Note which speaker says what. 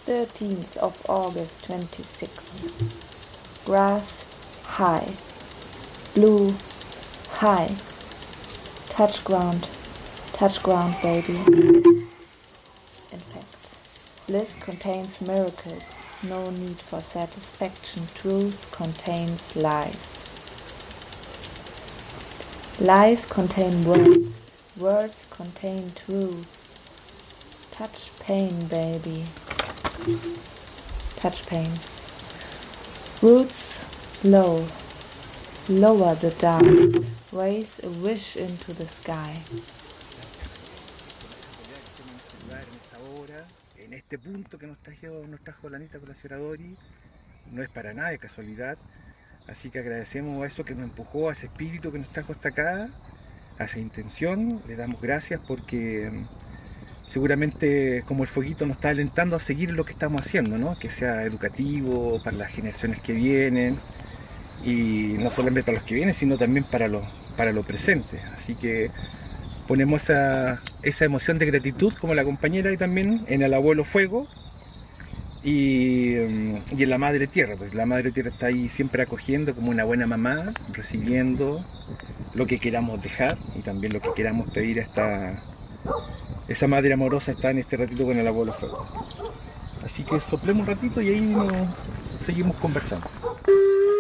Speaker 1: 13th of August 26. Grass high, blue high, touch ground baby. In fact, bliss contains miracles, no need for satisfaction, truth contains lies. Lies contain words, words contain truth. Touch pain, baby. Touch pain. Roots low, lower the dark, raise a wish into the sky.
Speaker 2: En este punto que nos trajo la Anita con la señora Dori, no es para nada de casualidad. Así que agradecemos a eso que nos empujó, a ese espíritu que nos trajo hasta acá, a esa intención. Le damos gracias porque seguramente como el fueguito nos está alentando a seguir lo que estamos haciendo, ¿no? Que sea educativo para las generaciones que vienen, y no solamente para los que vienen, sino también para lo presente. Así que ponemos esa emoción de gratitud como la compañera y también en el abuelo fuego. Y en la Madre Tierra, pues la Madre Tierra está ahí siempre acogiendo como una buena mamá, recibiendo lo que queramos dejar y también lo que queramos pedir. Esa Madre amorosa está en este ratito con el abuelo fuego. Así que soplemos un ratito y ahí seguimos conversando.